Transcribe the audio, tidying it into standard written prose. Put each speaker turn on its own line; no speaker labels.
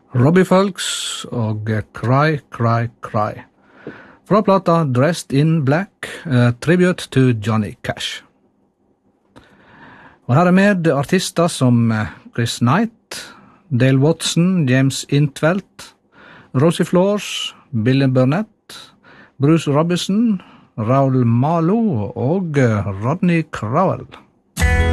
Robbie Fulks og Cry, Cry, Cry. Fra plata Dressed in Black, tribute to Johnny Cash. Og her med artister som Chris Knight, Dale Watson, James Intveld, Rosie Flores, Billy Burnett, Bruce Robinson, Raoul Malo og Rodney Crowell.